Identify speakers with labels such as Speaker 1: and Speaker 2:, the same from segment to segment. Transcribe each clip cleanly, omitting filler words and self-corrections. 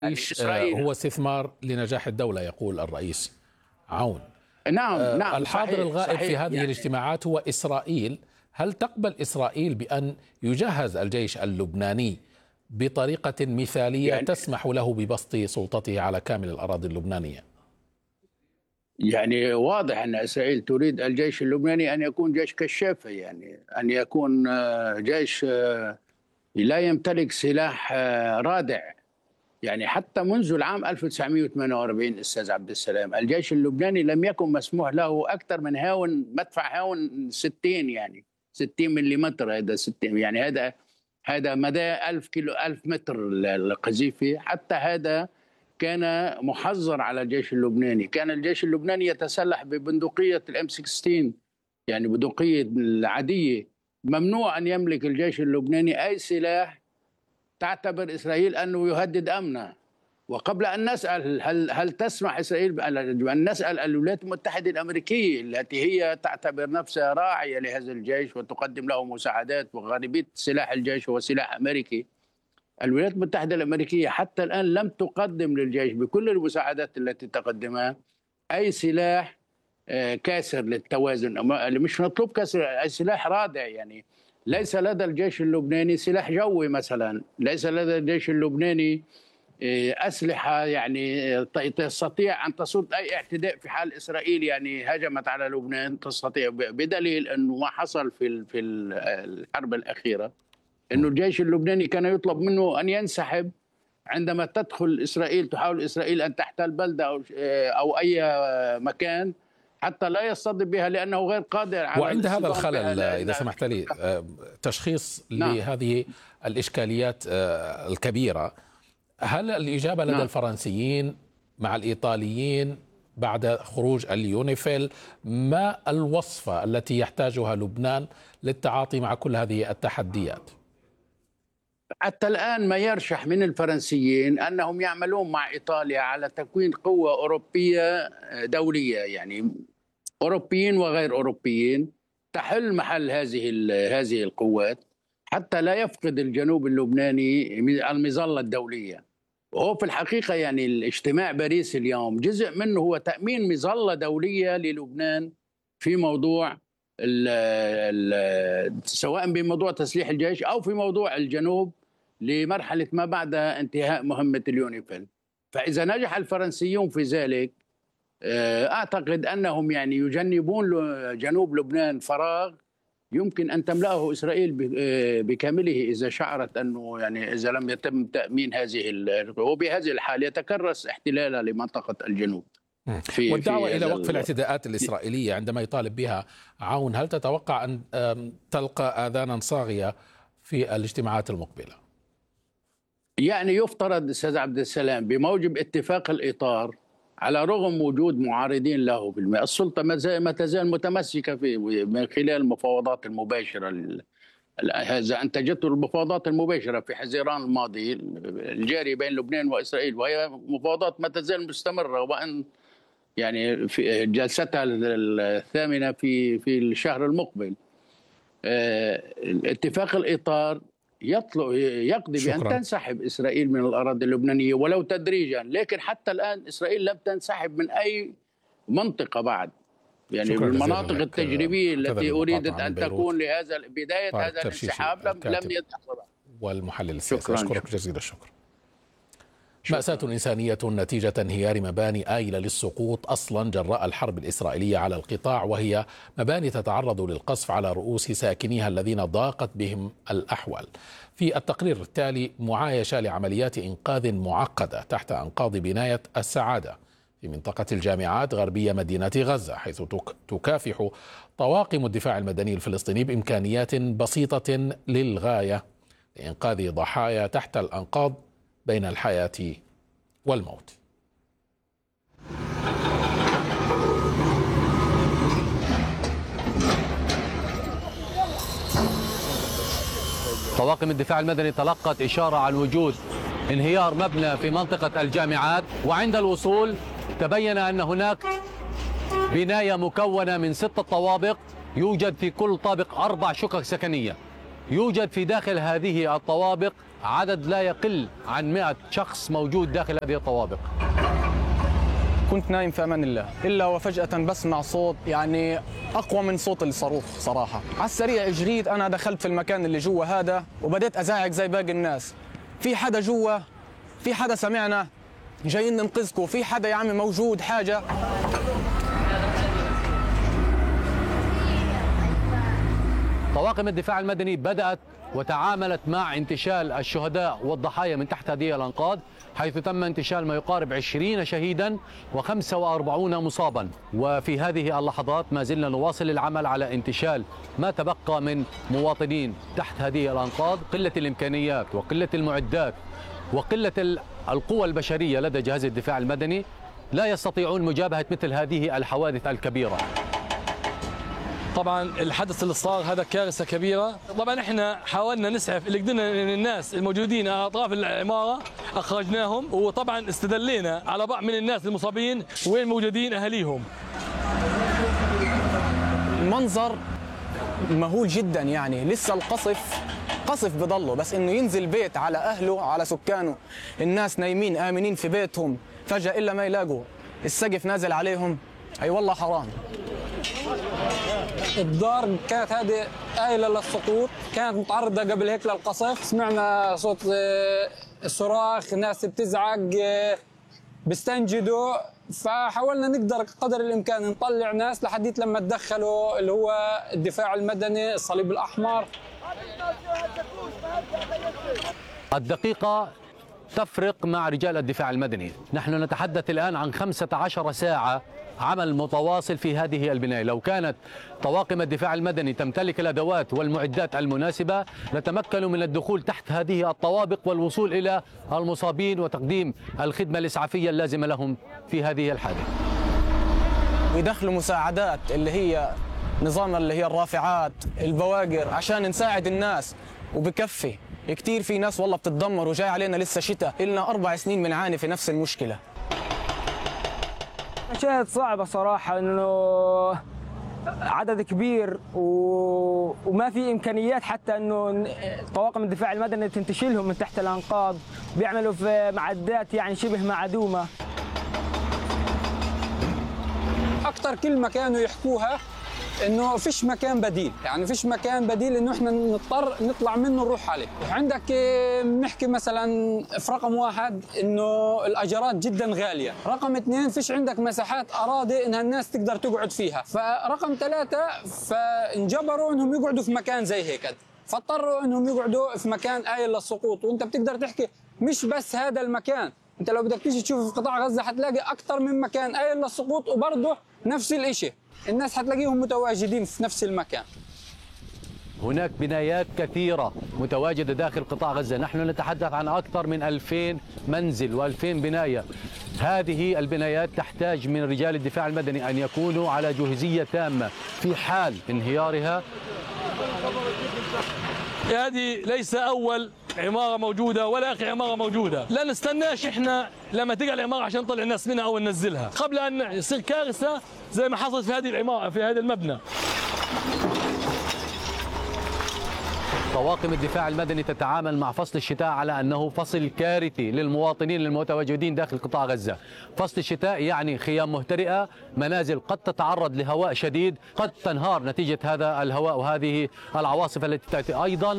Speaker 1: إسرائيل
Speaker 2: هو استثمار لنجاح الدولة يقول الرئيس عون.
Speaker 1: نعم
Speaker 2: الحاضر
Speaker 1: صحيح
Speaker 2: الغائب
Speaker 1: صحيح
Speaker 2: في هذه
Speaker 1: يعني
Speaker 2: الاجتماعات هو إسرائيل. هل تقبل إسرائيل بأن يجهز الجيش اللبناني بطريقة مثالية
Speaker 1: يعني
Speaker 2: تسمح له ببسط سلطته على كامل الأراضي اللبنانية؟
Speaker 1: يعني واضح أن إسرائيل تريد الجيش اللبناني أن يكون جيش كشافة، يعني أن يكون جيش لا يمتلك سلاح رادع. يعني حتى منذ العام 1948 أستاذ عبد السلام الجيش اللبناني لم يكن مسموح له أكثر من مدفع هاون 60، يعني 60 ملم. هذا 60 يعني هذا مدى 1000 كيلو 1000 متر القذيفة. حتى هذا كان محظر على الجيش اللبناني. كان الجيش اللبناني يتسلح ببندقية الام 16، يعني بندقية العادية. ممنوع أن يملك الجيش اللبناني أي سلاح تعتبر إسرائيل أنه يهدد أمنها. وقبل أن نسأل هل تسمح إسرائيل بأن نسأل الولايات المتحدة الأمريكية التي هي تعتبر نفسها راعية لهذا الجيش وتقدم له مساعدات، وغالبية سلاح الجيش هو سلاح أمريكي. الولايات المتحدة الأمريكية حتى الآن لم تقدم للجيش بكل المساعدات التي تقدمها أي سلاح كاسر للتوازن. مش مطلوب كسر أي سلاح رادع. يعني ليس لدى الجيش اللبناني سلاح جوي مثلا، ليس لدى الجيش اللبناني أسلحة يعني تستطيع أن تصد أي اعتداء في حال إسرائيل يعني هجمت على لبنان. تستطيع، بدليل أنه ما حصل في الحرب الأخيرة أنه الجيش اللبناني كان يطلب منه أن ينسحب عندما تدخل إسرائيل، تحاول إسرائيل أن تحتل بلدة أو أي مكان حتى لا يصطدم بها لأنه غير قادر على
Speaker 2: وعند هذا
Speaker 1: الاصطدام
Speaker 2: الخلل
Speaker 1: بها.
Speaker 2: إذا سمحت لي تشخيص
Speaker 1: نعم.
Speaker 2: لهذه الإشكاليات الكبيرة، هل الإجابة لدى
Speaker 1: نعم.
Speaker 2: الفرنسيين مع الإيطاليين بعد خروج اليونيفيل ما الوصفة التي يحتاجها لبنان للتعاطي مع كل هذه التحديات؟
Speaker 1: حتى الآن ما يرشح من الفرنسيين أنهم يعملون مع إيطاليا على تكوين قوة أوروبية دولية، يعني أوروبيين وغير أوروبيين، تحل محل هذه القوات حتى لا يفقد الجنوب اللبناني المظلة الدولية. وهو في الحقيقة يعني الاجتماع باريس اليوم جزء منه هو تأمين مظلة دولية للبنان في موضوع سواء بموضوع تسليح الجيش أو في موضوع الجنوب لمرحلة ما بعد انتهاء مهمة اليونيفيل. فإذا نجح الفرنسيون في ذلك أعتقد أنهم يعني يجنبون جنوب لبنان فراغ يمكن أن تملأه إسرائيل بكامله إذا شعرت أنه يعني إذا لم يتم تأمين وبهذه الحال يتكرس احتلالها لمنطقة الجنوب.
Speaker 2: والدعوة إلى وقف الاعتداءات الإسرائيلية عندما يطالب بها عون، هل تتوقع أن تلقى آذانا صاغية في الاجتماعات المقبلة؟
Speaker 1: يعني يفترض أستاذ عبد السلام بموجب اتفاق الإطار، على رغم وجود معارضين له السلطة ما تزال متمسكة فيه من خلال المفاوضات المباشرة هذا أنتجته المفاوضات المباشرة في حزيران الماضي الجاري بين لبنان وإسرائيل، وهي مفاوضات ما تزال مستمرة، وأن يعني في جلستها الثامنة في الشهر المقبل. اتفاق الإطار يقضي بأن تنسحب إسرائيل من الأراضي اللبنانية ولو تدريجا، لكن حتى الآن إسرائيل لم تنسحب من أي منطقة بعد، يعني المناطق التجريبية التي أريدت أن تكون لهذا بداية هذا الانسحاب لم يتحصل.
Speaker 2: والمحلل السياسي أشكرك جزيل الشكر. مأساة إنسانية نتيجة انهيار مباني آيلة للسقوط أصلا جراء الحرب الإسرائيلية على القطاع، وهي مباني تتعرض للقصف على رؤوس ساكنيها الذين ضاقت بهم الأحوال. في التقرير التالي معايشة لعمليات إنقاذ معقدة تحت أنقاض بناية السعادة في منطقة الجامعات غربية مدينة غزة، حيث تكافح طواقم الدفاع المدني الفلسطيني بإمكانيات بسيطة للغاية لإنقاذ ضحايا تحت الأنقاض بين الحياة والموت.
Speaker 3: طواقم الدفاع المدني تلقت إشارة عن وجود انهيار مبنى في منطقة الجامعات، وعند الوصول تبين أن هناك بناية مكونة من 6 طوابق، يوجد في كل طابق 4 شقق سكنية. يوجد في داخل هذه الطوابق عدد لا يقل عن 100 شخص موجود داخل هذه الطوابق.
Speaker 4: كنت نايم في أمان الله إلا وفجأة بسمع صوت يعني أقوى من صوت الصاروخ صراحة. على السريع جريت، أنا دخلت في المكان اللي جوا هذا وبدأت أزعج زي باقي الناس. في حدا جوا، في حدا سمعنا، جايين ننقذكم، في حدا يا عمي موجود حاجة.
Speaker 3: طواقم الدفاع المدني بدأت وتعاملت مع انتشال الشهداء والضحايا من تحت هذه الأنقاض، حيث تم انتشال ما يقارب 20 شهيدا و45 مصابا. وفي هذه اللحظات ما زلنا نواصل العمل على انتشال ما تبقى من مواطنين تحت هذه الأنقاض. قلة الإمكانيات وقلة المعدات وقلة القوى البشرية لدى جهاز الدفاع المدني لا يستطيعون مجابهة مثل هذه الحوادث الكبيرة.
Speaker 5: طبعا الحدث اللي صار هذا كارثة كبيرة. طبعا احنا حاولنا نسعف اللي قدرنا من الناس الموجودين على اطراف العمارة، اخرجناهم، وطبعا استدلينا على بعض من الناس المصابين وين موجودين اهاليهم.
Speaker 4: المنظر مهول جدا، يعني لسه قصف بضله، بس انه ينزل بيت على اهله على سكانه، الناس نايمين امنين في بيتهم، فجأة الا ما يلاقوا السقف نازل عليهم. اي والله حرام.
Speaker 6: الدار كانت هذه قايله للسقوط، كانت متعرضه قبل هيك للقصف. سمعنا صوت الصراخ، الناس بتزعق بيستنجدوا، فحاولنا نقدر قدر الامكان نطلع ناس لحديت لما تدخلوا اللي هو الدفاع المدني، الصليب الاحمر.
Speaker 3: الدقيقة تفرق مع رجال الدفاع المدني. نحن نتحدث الآن عن 15 ساعة عمل متواصل في هذه البناية. لو كانت طواقم الدفاع المدني تمتلك الأدوات والمعدات المناسبة لتمكنوا من الدخول تحت هذه الطوابق والوصول إلى المصابين وتقديم الخدمة الإسعافية اللازمة لهم في هذه الحادثة.
Speaker 4: ويدخلوا مساعدات اللي هي نظام اللي هي الرافعات، البواقر، عشان نساعد الناس، وبكفي. كتير في ناس والله بتتدمر، وجاي علينا لسه شتاء، إلنا 4 سنين بنعاني في نفس المشكلة.
Speaker 7: مشاهد صعبة صراحة، إنه عدد كبير وما في إمكانيات حتى إنه طواقم الدفاع المدني تنتشلهم من تحت الأنقاض، بيعملوا في معدات يعني شبه معدومة.
Speaker 6: اكثر كلمه كانوا يحكوها انه فيش مكان بديل، يعني فيش مكان بديل انه احنا نضطر نطلع منه نروح عليه. عندك بنحكي مثلا في رقم 1 انه الاجارات جدا غاليه، رقم 2 فيش عندك مساحات اراضي انها الناس تقدر تقعد فيها، فرقم 3 فانجبروا انهم يقعدوا في مكان زي هيك، فاضطروا انهم يقعدوا في مكان قايل للسقوط. وانت بتقدر تحكي مش بس هذا المكان، انت لو بدك تيجي تشوف في قطاع غزه حتلاقي اكثر من مكان قايل للسقوط وبرضه نفس الشيء، الناس حتلاقيهم متواجدين في نفس المكان.
Speaker 3: هناك بنايات كثيرة متواجدة داخل قطاع غزة. نحن نتحدث عن أكثر من 2000 منزل و2000 بناية. هذه البنايات تحتاج من رجال الدفاع المدني أن يكونوا على جاهزية تامة في حال انهيارها.
Speaker 5: هذه ليس أول عمارة موجودة ولا آخر عمارة موجودة. لا نستناش إحنا لما تقع العمارة عشان نطلع الناس منها أو ننزلها قبل أن يصير كارثة زي ما حصلت في هذه العمارة في هذا المبنى.
Speaker 3: طواقم الدفاع المدني تتعامل مع فصل الشتاء على أنه فصل كارثي للمواطنين المتواجدين داخل قطاع غزة. فصل الشتاء يعني خيام مهترئة، منازل قد تتعرض لهواء شديد، قد تنهار نتيجة هذا الهواء وهذه العواصف التي تأتي أيضا.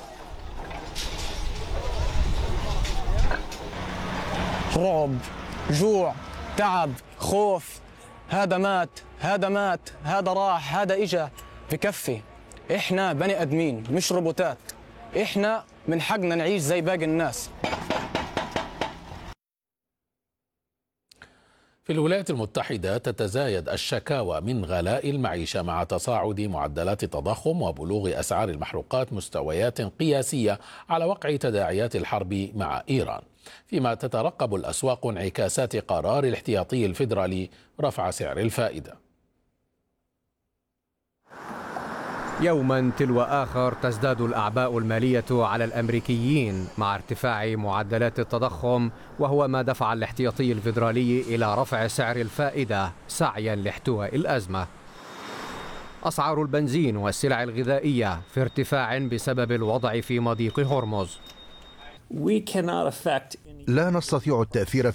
Speaker 4: رعب، جوع، تعب، خوف، هذا مات، هذا مات، هذا راح، هذا إجا، بكفي. إحنا بني أدمين مش روبوتات، إحنا من حقنا نعيش زي باقي الناس.
Speaker 2: في الولايات المتحدة تتزايد الشكاوى من غلاء المعيشة مع تصاعد معدلات التضخم وبلوغ أسعار المحروقات مستويات قياسية على وقع تداعيات الحرب مع إيران، فيما تترقب الأسواق انعكاسات قرار الاحتياطي الفيدرالي رفع سعر الفائدة.
Speaker 8: يوما تلو آخر تزداد الأعباء المالية على الأمريكيين مع ارتفاع معدلات التضخم، وهو ما دفع الاحتياطي الفيدرالي إلى رفع سعر الفائدة سعيا لاحتواء الأزمة. أسعار البنزين والسلع الغذائية في ارتفاع بسبب الوضع في مضيق هرمز.
Speaker 9: لا نستطيع التأثير